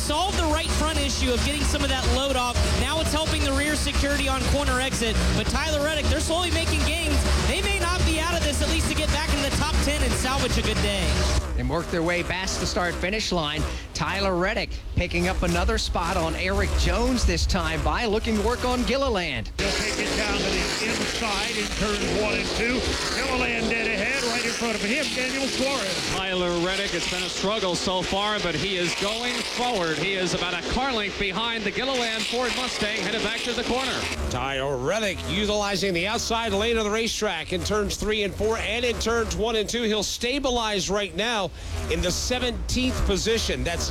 solved the right front issue of getting some of that load off. Now it's helping the rear security on corner exit. But Tyler Reddick, they're slowly making gains. They may not be out of this, at least to get back in the top 10 and salvage a good day. And work their way past the start-finish line. Tyler Reddick picking up another spot on Eric Jones this time by looking to work on Gilliland. He'll take it down to the inside in turns 1 and 2. Gilliland dead ahead, right in front of him, Daniel Suarez. Tyler Reddick, it's been a struggle so far, but he is going forward. He is about a car length behind the Gilliland Ford Mustang, headed back to the corner. Tyler Reddick utilizing the outside lane of the racetrack in turns 3 and 4 and in turns 1 and 2. He'll stabilize right now in the 17th position. That's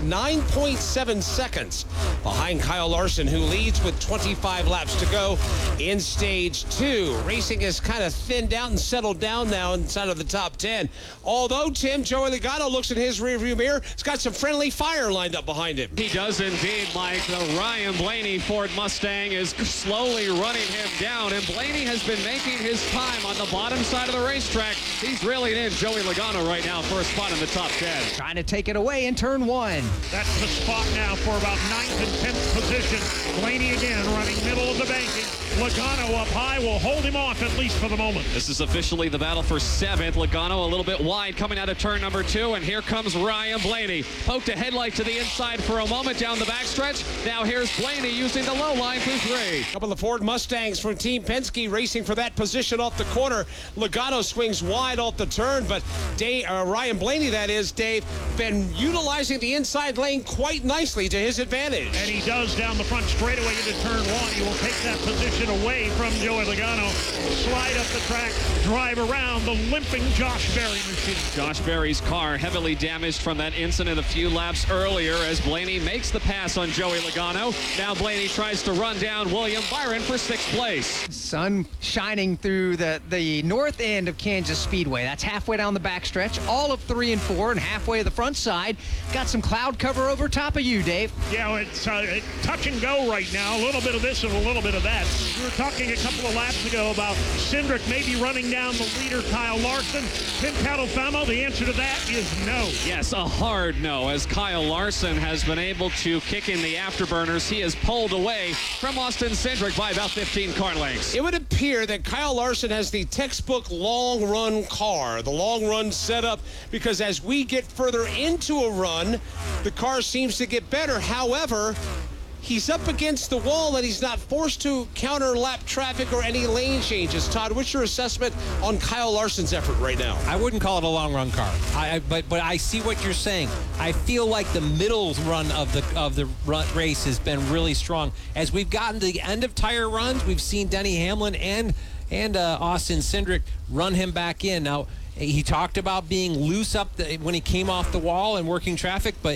9.7 seconds behind Kyle Larson, who leads with 25 laps to go in stage 2. Racing is kind of thinned out and settled down now inside of the top 10. Although, Tim, Joey Logano looks in his rearview mirror, he's got some friendly fire lined up behind him. He does indeed, Mike. The Ryan Blaney Ford Mustang is slowly running him down, and Blaney has been making his time on the bottom side of the racetrack. He's reeling in Joey Logano right now for a spot in the top 10. Trying to take it away in turn 1. That's the spot now for about 9th and 10th position. Blaney again running middle of the banking. Logano up high will hold him off at least for the moment. This is officially the battle for 7th. Logano a little bit wide coming out of turn number 2, and here comes Ryan Blaney. Poked a headlight to the inside for a moment down the backstretch. Now here's Blaney using the low line through 3. A couple of Ford Mustangs from Team Penske racing for that position off the corner. Logano swings wide off the turn, but Ryan Blaney, that is, Dave, been utilizing the inside lane quite nicely to his advantage. And he does down the front straightaway into turn 1. He will take that position away from Joey Logano. Slide up the track, drive around the limping Josh Berry machine. Josh Berry's car heavily damaged from that incident a few laps earlier as Blaney makes the pass on Joey Logano. Now Blaney tries to run down William Byron for 6th place. Sun shining through the north end of Kansas Speedway. That's halfway down the backstretch, all of 3 and 4, and halfway to the front side. Got some cloud cover over top of you, Dave. Yeah, it's touch and go right now. A little bit of this and a little bit of that. We were talking a couple of laps ago about Cindric maybe running down the leader, Kyle Larson. Tim Catalfamo, the answer to that is no. Yes, a hard no, as Kyle Larson has been able to kick in the afterburners. He is pulled away from Austin Cindric by about 15 car lengths. It would appear that Kyle Larson has the textbook long run car, the long run setup, because as we get further into a run, the car seems to get better. However, he's up against the wall and he's not forced to counter lap traffic or any lane changes. Todd, what's your assessment on Kyle Larson's effort right now? I wouldn't call it a long run car. But I see what you're saying. I feel like the middle run of the race has been really strong. As we've gotten to the end of tire runs, we've seen Denny Hamlin and Austin Cindric run him back in. Now, he talked about being loose when he came off the wall and working traffic, but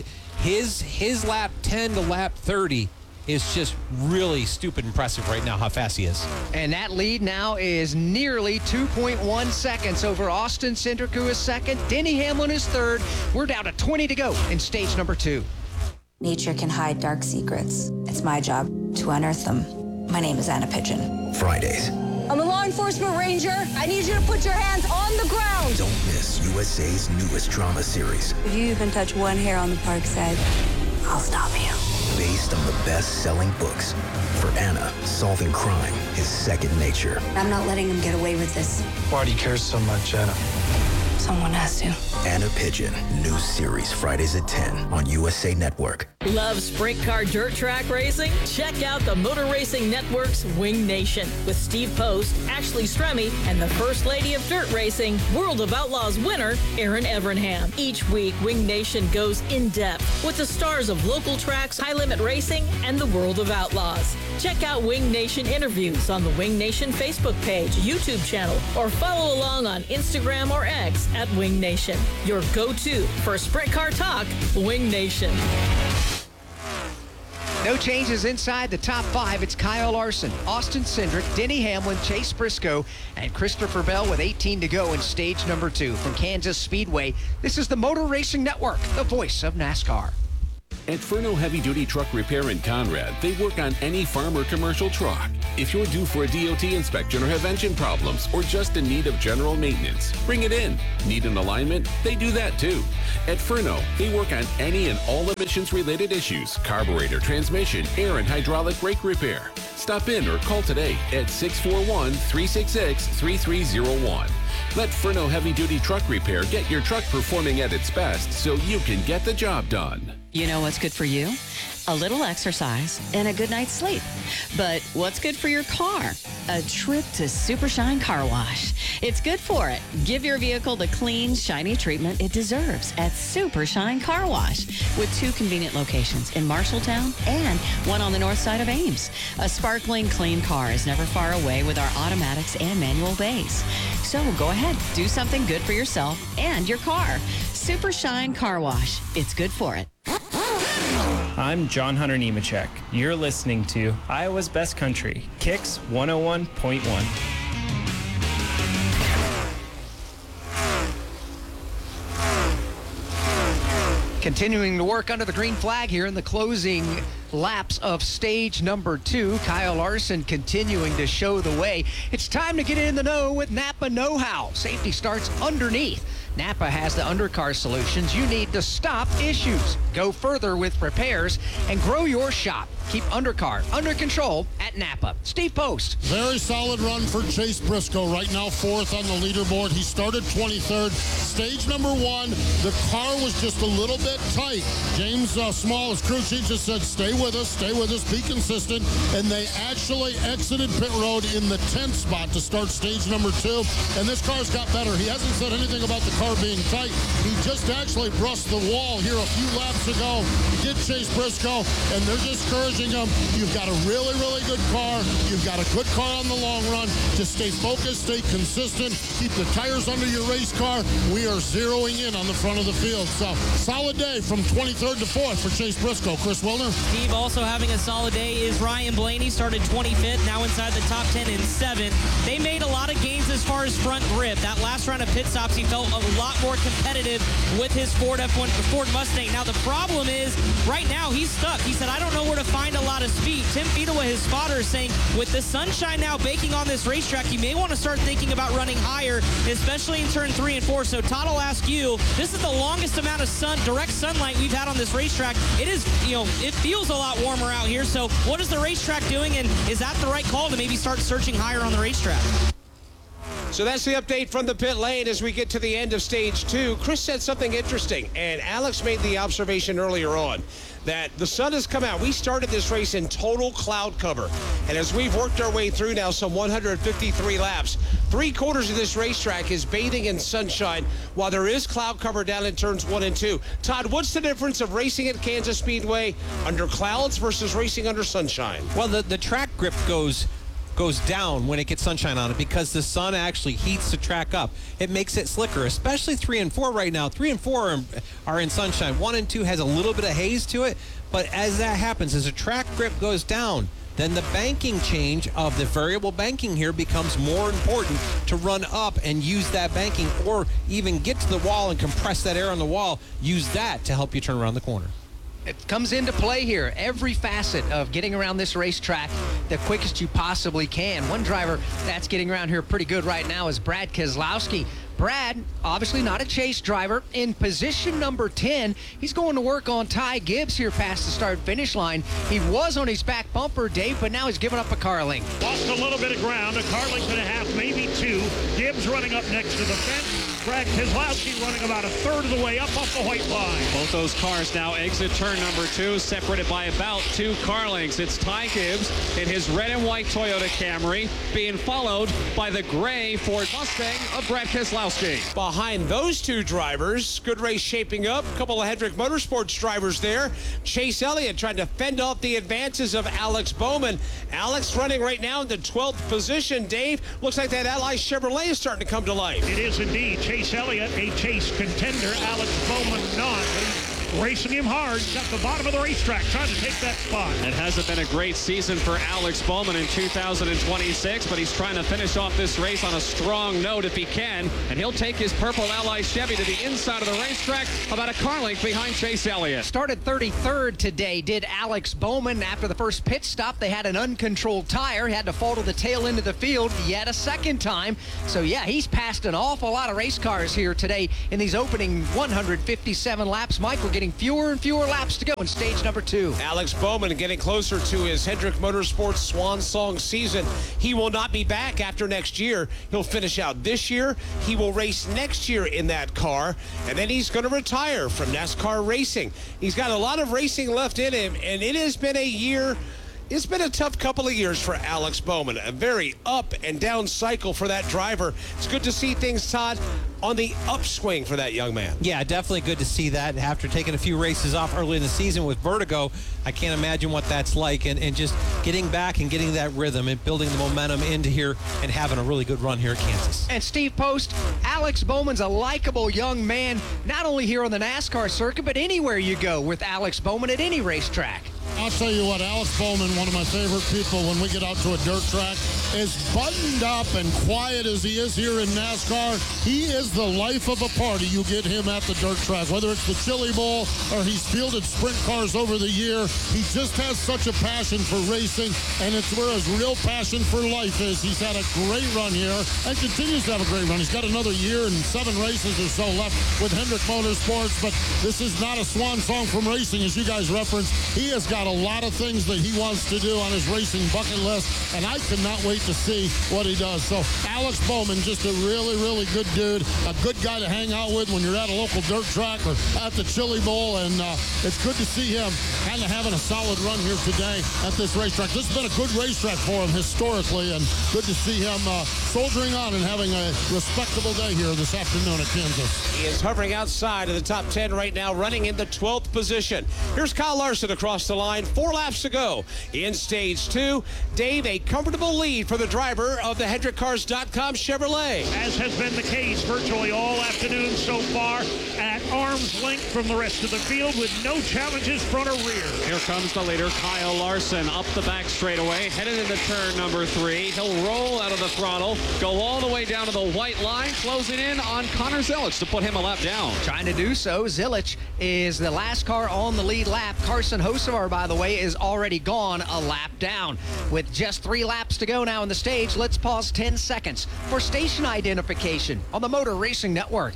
his lap 10 to lap 30 is just really stupid impressive right now how fast he is. And that lead now is nearly 2.1 seconds over Austin Cindric, who is second. Denny Hamlin is third. We're down to 20 to go in stage number 2. Nature can hide dark secrets. It's my job to unearth them. My name is Anna Pigeon. Fridays. I'm a law enforcement ranger. I need you to put your hands on the ground. Don't miss USA's newest drama series. If you even touch one hair on the park's head, I'll stop you. Based on the best-selling books. For Anna, solving crime is second nature. I'm not letting him get away with this. Why do you care so much, Anna? Someone has to. Anna Pigeon, new series Fridays at 10 on USA Network. Love sprint car dirt track racing? Check out the Motor Racing Network's Wing Nation with Steve Post, Ashley Stremme, and the First Lady of Dirt Racing, World of Outlaws winner, Erin Evernham. Each week, Wing Nation goes in-depth with the stars of local tracks, high-limit racing, and the World of Outlaws. Check out Wing Nation interviews on the Wing Nation Facebook page, YouTube channel, or follow along on Instagram or X at Wing Nation. Your go-to for sprint car talk, Wing Nation. No changes inside the top 5. It's Kyle Larson, Austin Cindric, Denny Hamlin, Chase Briscoe, and Christopher Bell with 18 to go in stage number 2. From Kansas Speedway, this is the Motor Racing Network, the voice of NASCAR. At Furno Heavy Duty Truck Repair in Conrad, they work on any farm or commercial truck. If you're due for a DOT inspection or have engine problems or just in need of general maintenance, bring it in. Need an alignment? They do that too. At Furno, they work on any and all emissions-related issues, carburetor, transmission, air and hydraulic brake repair. Stop in or call today at 641-366-3301. Let Furno Heavy Duty Truck Repair get your truck performing at its best so you can get the job done. You know what's good for you? A little exercise and a good night's sleep. But what's good for your car? A trip to Super Shine Car Wash. It's good for it. Give your vehicle the clean, shiny treatment it deserves at Super Shine Car Wash with 2 convenient locations in Marshalltown and one on the north side of Ames. A sparkling, clean car is never far away with our automatics and manual bays. So go ahead, do something good for yourself and your car. Super Shine Car Wash. It's good for it. I'm John Hunter Nemechek. You're listening to Iowa's Best Country, Kicks 101.1. Continuing to work under the green flag here in the closing laps of stage number 2. Kyle Larson continuing to show the way. It's time to get in the know with Napa Know-How. Safety starts underneath. Napa has the undercar solutions you need to stop issues. Go further with repairs and grow your shop. Keep undercar under control at Napa. Steve Post. Very solid run for Chase Briscoe. Right now 4th on the leaderboard. He started 23rd. Stage number 1, the car was just a little bit tight. James Small, his crew chief, just said, stay with us, be consistent. And they actually exited pit road in the 10th spot to start stage number 2. And this car's got better. He hasn't said anything about the car being tight. He just actually brushed the wall here a few laps ago. He did chase Briscoe, and they're discouraging him. You've got a really, really good car. You've got a good car on the long run. Just stay focused, stay consistent, keep the tires under your race car. We are zeroing in on the front of the field. So, solid day from 23rd to 4th for Chase Briscoe. Chris Wilner. Steve, also having a solid day is Ryan Blaney. Started 25th, now inside the top 10 in 7th. They made a lot of gains as far as front grip. That last round of pit stops, he felt a lot more competitive with his Ford Mustang. Now, the problem is, right now, he's stuck. He said, I don't know where to find a lot of speed. Tim Fedewa, his spotter, is saying, with the sunshine now baking on this racetrack, you may want to start thinking about running higher, especially in turn 3 and 4. So, Todd, I'll ask you, this is the longest amount of direct sunlight we've had on this racetrack. It is, it feels a lot warmer out here. So, what is the racetrack doing, and is that the right call to maybe start searching higher on the racetrack? So that's the update from the pit lane as we get to the end of stage 2. Chris said something interesting, and Alex made the observation earlier on that the sun has come out. We started this race in total cloud cover, and as we've worked our way through now some 153 laps, 3/4 of this racetrack is bathing in sunshine while there is cloud cover down in turns 1 and 2. Todd, what's the difference of racing at Kansas Speedway under clouds versus racing under sunshine? Well, the track grip goes down when it gets sunshine on it because the sun actually heats the track up. It makes it slicker, especially 3 and 4 right now. 3 and 4 are in sunshine. 1 and 2 has a little bit of haze to it, but as that happens, as the track grip goes down, then the banking change of the variable banking here becomes more important to run up and use that banking, or even get to the wall and compress that air on the wall. Use that to help you turn around the corner. It comes into play here. Every facet of getting around this racetrack the quickest you possibly can. One driver that's getting around here pretty good right now is Brad Keselowski. Brad, obviously not a chase driver, in position number 10. He's going to work on Ty Gibbs here past the start-finish line. He was on his back bumper, Dave, but now he's giving up a car link. Lost a little bit of ground, a car length and a half, maybe 2. Gibbs running up next to the fence. Brad Keselowski running about a third of the way up off the white line. Both those cars now exit turn number 2, separated by about 2 car lengths. It's Ty Gibbs in his red and white Toyota Camry, being followed by the gray Ford Mustang of Brad Keselowski. Behind those 2 drivers, good race shaping up. A couple of Hendrick Motorsports drivers there. Chase Elliott trying to fend off the advances of Alex Bowman. Alex running right now in the 12th position. Dave, looks like that Ally Chevrolet is starting to come to life. It is indeed. Chase Elliott, a chase contender. Alex Bowman not. racing him hard. He's at the bottom of the racetrack trying to take that spot. It hasn't been a great season for Alex Bowman in 2026, but he's trying to finish off this race on a strong note if he can, and he'll take his Purple Ally Chevy to the inside of the racetrack, about a car length behind Chase Elliott. Started 33rd today, did Alex Bowman. After the first pit stop, they had an uncontrolled tire. He had to fall to the tail end of the field yet a second time. So, yeah, he's passed an awful lot of race cars here today in these opening 157 laps. Mike, we're getting fewer and fewer laps to go in stage number 2. Alex Bowman getting closer to his Hendrick Motorsports swan song season. He will not be back after next year. He'll finish out this year. He will race next year in that car, and then he's going to retire from NASCAR racing. He's got a lot of racing left in him, and it has been a year. It's been a tough couple of years for Alex Bowman, a very up and down cycle for that driver. It's good to see things, Todd, on the upswing for that young man. Yeah, definitely good to see that. After taking a few races off early in the season with vertigo, I can't imagine what that's like, and just getting back and getting that rhythm and building the momentum into here and having a really good run here at Kansas. And Steve Post, Alex Bowman's a likable young man, not only here on the NASCAR circuit, but anywhere you go with Alex Bowman at any racetrack. I'll tell you what, Alex Bowman, one of my favorite people when we get out to a dirt track, as buttoned up and quiet as he is here in NASCAR, he is the life of a party. You get him at the dirt track, whether it's the Chili Bowl or he's fielded sprint cars over the year. He just has such a passion for racing, and it's where his real passion for life is. He's had a great run here and continues to have a great run. He's got another year and 7 races or so left with Hendrick Motorsports, but this is not a swan song from racing, as you guys referenced. He has got a lot of things that he wants to do on his racing bucket list, and I cannot wait to see what he does. So Alex Bowman, just a really, really good dude, a good guy to hang out with when you're at a local dirt track or at the Chili Bowl, and it's good to see him kind of having a solid run here today at this racetrack. This has been a good racetrack for him historically, and good to see him soldiering on and having a respectable day here this afternoon at Kansas. He is hovering outside of the top 10 right now, running in the 12th position. Here's Kyle Larson across the line. 4 laps to go in stage 2. Dave, a comfortable lead for the driver of the HendrickCars.com Chevrolet. As has been the case virtually all afternoon so far, at arm's length from the rest of the field with no challenges front or rear. Here comes the leader, Kyle Larson, up the back straightaway, headed into turn number 3. He'll roll out of the throttle, go all the way down to the white line, closing in on Connor Zilich to put him a lap down. Trying to do so. Zilich is the last car on the lead lap. Carson Hocevar, by the way, is already gone a lap down. With just 3 laps to go now in the stage, let's pause 10 seconds for station identification on the Motor Racing Network.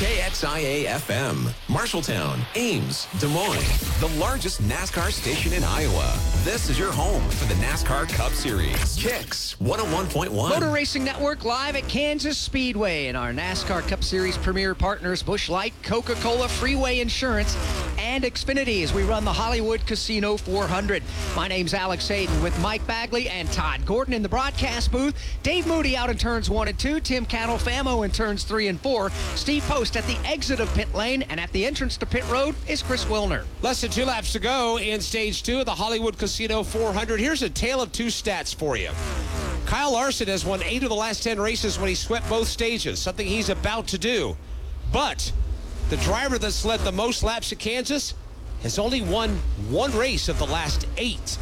KXIA-FM, Marshalltown, Ames, Des Moines, the largest NASCAR station in Iowa. This is your home for the NASCAR Cup Series. Kicks 101.1. Motor Racing Network live at Kansas Speedway, and our NASCAR Cup Series premier partners, Busch Light, Coca-Cola, Freeway Insurance, and Xfinity as we run the Hollywood Casino 400. My name's Alex Hayden with Mike Bagley and Todd Gordon in the broadcast booth. Dave Moody out in turns 1 and 2. Tim Catalfamo in turns 3 and 4. Steve Post at the exit of pit lane, and at the entrance to pit road is Chris Wilner. Less than 2 laps to go in stage 2 of the Hollywood Casino 400. Here's a tale of 2 stats for you. Kyle Larson has won 8 of the last 10 races when he swept both stages, something he's about to do. But the driver that's led the most laps at Kansas has only won 1 race of the last 8.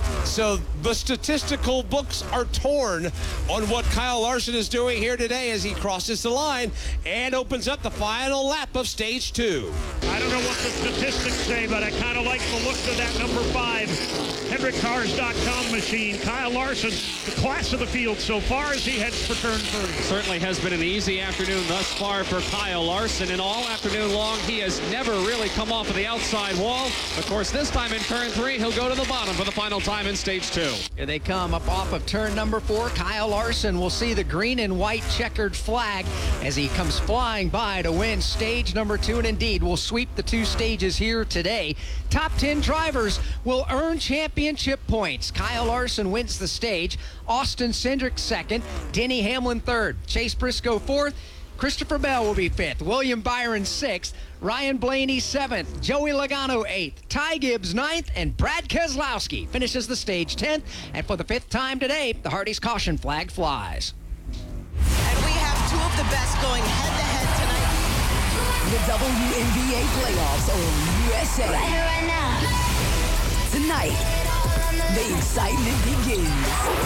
So the statistical books are torn on what Kyle Larson is doing here today as he crosses the line and opens up the final lap of stage 2. I don't know what the statistics say, but I kind of like the look of that number 5 HendrickCars.com machine. Kyle Larson, the class of the field so far as he heads for turn 3. Certainly has been an easy afternoon thus far for Kyle Larson, and all afternoon long he has never really come off of the outside wall. Of course, this time in turn 3, he'll go to the bottom for the final time in stage 2. Here they come up off of turn number 4. Kyle Larson will see the green and white checkered flag as he comes flying by to win stage number 2, and indeed will sweep the 2 stages here today. Top 10 drivers will earn championship points. Kyle Larson wins the stage. Austin Cindric second. Denny Hamlin third. Chase Briscoe fourth. Christopher Bell will be 5th. William Byron 6th. Ryan Blaney 7th. Joey Logano 8th. Ty Gibbs 9th. And Brad Keselowski finishes the stage 10th. And for the 5th time today, the Hardee's caution flag flies. And we have 2 of the best going head-to-head tonight. The WNBA playoffs on USA. Right here, right now. Tonight, the excitement begins.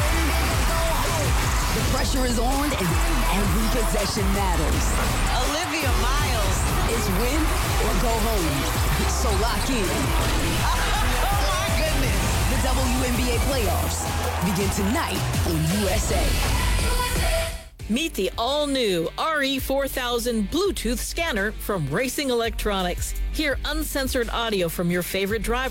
The pressure is on and every possession matters. Olivia Miles. It's win or go home. So lock in. Oh, my goodness. The WNBA playoffs begin tonight on USA. Meet the all-new RE4000 Bluetooth scanner from Racing Electronics. Hear uncensored audio from your favorite driver